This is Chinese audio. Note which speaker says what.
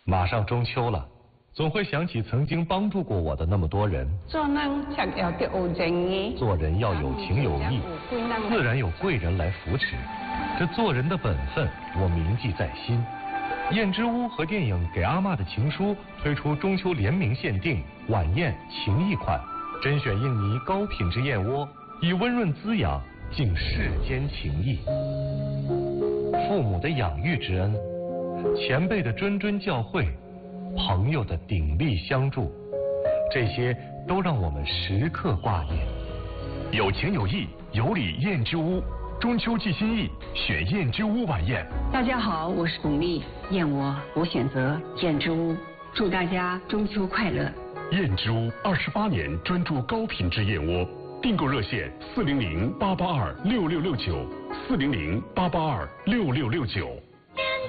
Speaker 1: 马上中秋了，总会想起曾经帮助过我的那么多人。
Speaker 2: 做人才要得有正义，
Speaker 1: 做人要有情有义，自然有贵人来扶持。这做人的本分，我铭记在心。燕之屋和电影《给阿嬷的情书》推出中秋联名限定晚宴情谊款，甄选印尼高品质燕窝，以温润滋养敬世间情谊。父母的养育之恩，前辈的谆谆教诲，朋友的鼎力相助，这些都让我们时刻挂念。
Speaker 3: 有情有义，有礼燕之屋，中秋寄心意，选燕之屋晚宴。
Speaker 4: 大家好，我是巩俐，燕窝我选择燕之屋，祝大家中秋快乐。
Speaker 3: 燕之屋28年专注高品质燕窝，订购热线400-882-6669，400-882-6669。